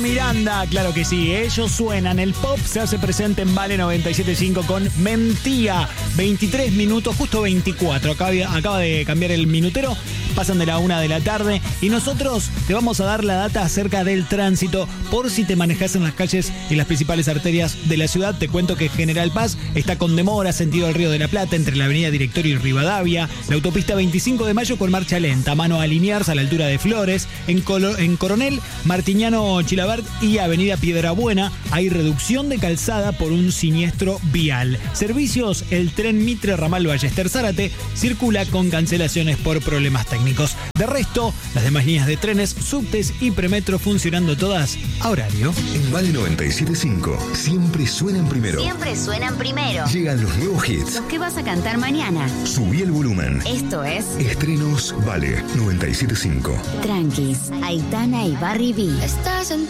Miranda, claro que sí, ellos suenan. El pop se hace presente en Vale 97.5 con Mentía. 23 minutos, justo 24. Acaba de cambiar el minutero. Pasan de la 1 de la tarde y nosotros te vamos a dar la data acerca del tránsito por si te manejas en las calles y las principales arterias de la ciudad. Te cuento que General Paz está con demora sentido del Río de la Plata entre la avenida Directorio y Rivadavia, la autopista 25 de Mayo con marcha lenta, mano a Liniers a la altura de Flores, en Coronel Martiniano Chilabert y avenida Piedrabuena hay reducción de calzada por un siniestro vial. Servicios, el tren Mitre ramal Ballester Zárate circula con cancelaciones por problemas técnicos. De resto, las demás líneas de trenes, subtes y premetro funcionando todas a horario. En Vale 97.5 siempre suenan primero. Siempre suenan primero. Llegan los nuevos hits. Los que vas a cantar mañana. Subí el volumen. Esto es Estrenos Vale 97.5. Tranquis, Aitana y Barry B. Estás en